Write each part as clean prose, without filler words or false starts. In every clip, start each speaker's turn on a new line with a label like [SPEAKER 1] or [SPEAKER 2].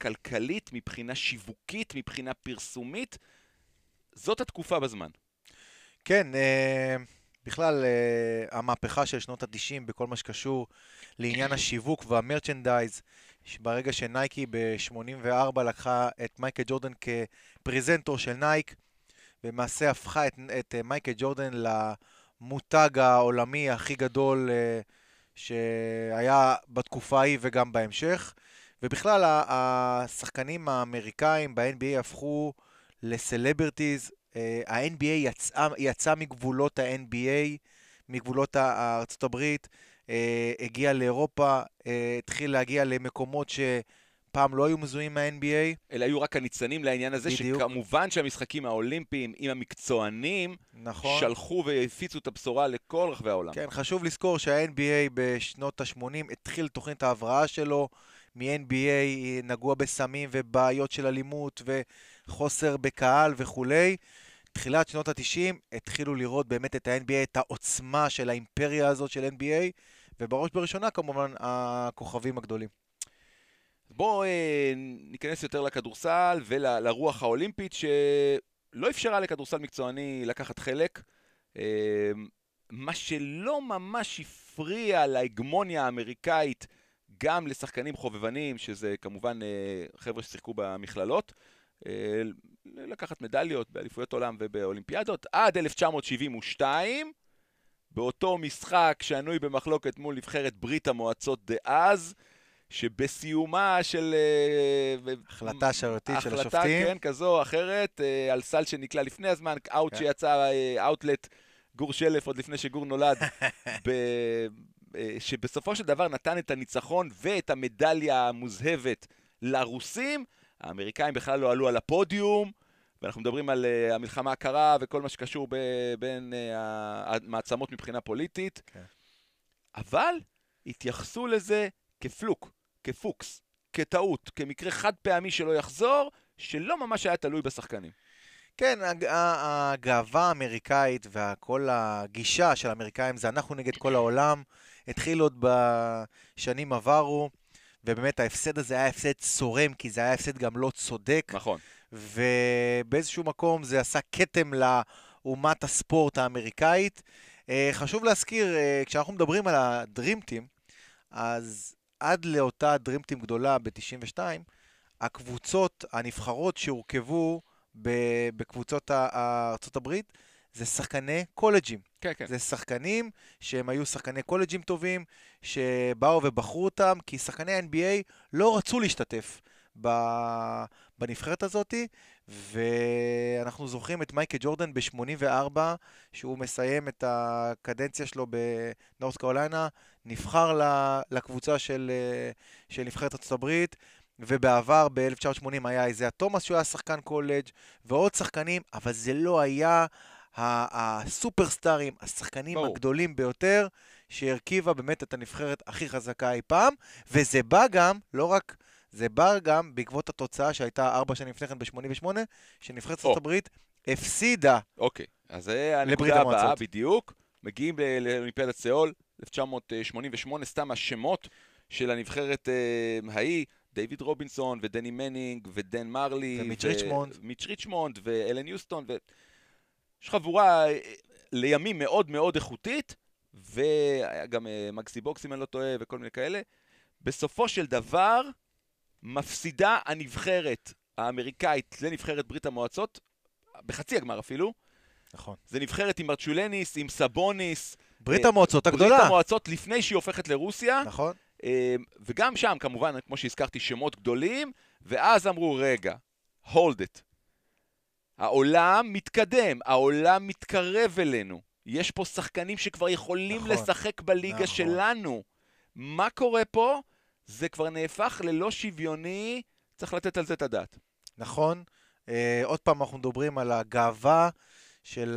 [SPEAKER 1] כלכלית, מבחינה שיווקית, מבחינה פרסומית. זאת התקופה בזמן.
[SPEAKER 2] כן, בכלל המהפכה של שנות ה-90 בכל מה שקשור לעניין השיווק והמרצ'נדייז, ברגע שנייקי ב-84 לקחה את מייקל ג'ורדן כפרזנטור של נייק, ומעשה הפכה את מייקל ג'ורדן למותג העולמי הכי גדול שהיה בתקופה ההיא וגם בהמשך. ובכלל השחקנים האמריקאים ב-NBA הפכו לסלבריטיז. ה-NBA יצא מגבולות ה-NBA, מגבולות ארצות הברית, הגיע לאירופה, התחיל להגיע למקומות שפעם לא היו מזוהים מה-NBA.
[SPEAKER 1] אלה היו רק הניצנים לעניין הזה,
[SPEAKER 2] בדיוק.
[SPEAKER 1] שכמובן שהמשחקים האולימפיים עם המקצוענים,
[SPEAKER 2] נכון.
[SPEAKER 1] שלחו והפיצו את הבשורה לכל רחבי העולם.
[SPEAKER 2] כן, חשוב לזכור שה-NBA בשנות ה-80 התחיל תוכנית ההבראה שלו, מ-NBA נגוע בסמים ובעיות של אלימות וחוסר בקהל וכולי. תחילת שנות ה-90 התחילו לראות באמת את ה-NBA, את העוצמה של האימפריה הזאת של NBA, ובראש בראשונה כמובן הכוכבים הגדולים.
[SPEAKER 1] בואו ניכנס יותר לכדורסל ולרוח האולימפית שלא אפשרה לכדורסל מקצועני לקחת חלק. מה שלא ממש הפריע להגמוניה האמריקאית גם לשחקנים חובבנים, שזה כמובן חבר'ה ששיחקו במכללות, לקחת מדליות באליפויות עולם ובאולימפיאדות, עד 1972, באותו משחק שענוי במחלוקת מול נבחרת ברית המועצות דאז, שבסיומה של
[SPEAKER 2] החלטה שרירותית של השופטים.
[SPEAKER 1] החלטה, כן, כזו או אחרת, על סל שנקלע לפני הזמן, אאוט שיצא אאוטלט, גור שלף עוד לפני שגור נולד, שבסופו של דבר נתן את הניצחון ואת המדליה המוזהבת לרוסים. האמריקאים בכלל לא עלו על הפודיום, ואנחנו מדברים על המלחמה הקרה וכל מה שקשור בין המעצמות מבחינה פוליטית. Okay. אבל התייחסו לזה כפלוק, כפוקס, כטעות, כמקרה חד פעמי שלא יחזור, שלא ממש היה תלוי בשחקנים.
[SPEAKER 2] כן, הגאווה האמריקאית וכל הגישה של האמריקאים זה אנחנו נגד כל העולם, התחיל עוד בשנים עברו, ובאמת ההפסד הזה היה הפסד צורם, כי זה היה הפסד גם לא צודק.
[SPEAKER 1] נכון.
[SPEAKER 2] ובאיזשהו מקום זה עשה כתם לאומת הספורט האמריקאית. חשוב להזכיר, כשאנחנו מדברים על הדרימטים, אז עד לאותה דרימטים גדולה ב-92, הקבוצות הנבחרות שהורכבו בקבוצות ארצות הברית, זה שחקני קולג'ים.
[SPEAKER 1] כן, כן.
[SPEAKER 2] זה שחקנים שהם היו שחקני קולג'ים טובים, שבאו ובחרו אותם, כי שחקני NBA לא רצו להשתתף בנבחרת הזאת, ואנחנו זוכרים את מייקל ג'ורדן ב-84, שהוא מסיים את הקדנציה שלו בנורת' קרוליינה, נבחר לקבוצה של נבחרת ארצות הברית, ובעבר ב-1980 היה איזיה תומאס שהוא היה שחקן קולג' ועוד שחקנים, אבל זה לא היה הסופרסטארים, השחקנים הגדולים ביותר, שהרכיבה באמת את הנבחרת הכי חזקה אי פעם, וזה בא גם, לא רק, זה בא גם בעקבות התוצאה שהייתה 4 שנים לפני כן ב-88, שנבחרת ארצות הברית הפסידה.
[SPEAKER 1] אוקיי, אז זה הנקודה הבאה בדיוק, מגיעים לאולימפיאדת סיאול, 1988, סתם השמות של הנבחרת ההיא, דיוויד רובינסון ודני מנינג ודן מרלי ומיץ' ריצ'מונד ואלן יוסטון יש חבורה לימים מאוד מאוד איכותית, והיה גם מקסי בוקס אם אני לא טועה וכל מיני כאלה. בסופו של דבר מפסידה הנבחרת האמריקאית לנבחרת ברית המועצות, בחצי הגמר אפילו.
[SPEAKER 2] נכון.
[SPEAKER 1] זה נבחרת עם מרצ'ולניס, עם סבוניס.
[SPEAKER 2] ברית המועצות הגדולה.
[SPEAKER 1] ברית המועצות לפני שהיא הופכת לרוסיה.
[SPEAKER 2] נכון.
[SPEAKER 1] וגם שם כמובן, כמו שהזכרתי, שמות גדולים, ואז אמרו, רגע, hold it. העולם מתקדם, העולם מתקרב אלינו. יש פה שחקנים שכבר יכולים
[SPEAKER 2] נכון,
[SPEAKER 1] לשחק בליגה
[SPEAKER 2] נכון.
[SPEAKER 1] שלנו. מה קורה פה? זה כבר נהפך ללא שוויוני, צריך לתת על זה את הדעת.
[SPEAKER 2] נכון. עוד פעם אנחנו מדברים על הגאווה של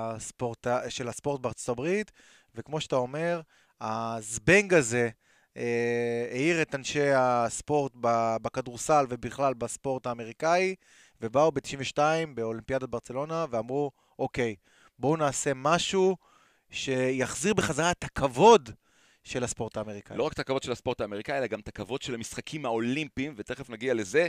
[SPEAKER 2] הספורט בארצות הברית, וכמו שאתה אומר, הזבנג הזה העיר את אנשי הספורט בכדורסל ובכלל בספורט האמריקאי, ובאו ב-92 באולימפיאדת ברצלונה ואמרו, אוקיי, בואו נעשה משהו שיחזיר בחזרה את הכבוד של הספורט האמריקאי.
[SPEAKER 1] לא רק את הכבוד של הספורט האמריקאי, אלא גם את הכבוד של המשחקים האולימפיים, ותכף נגיע לזה.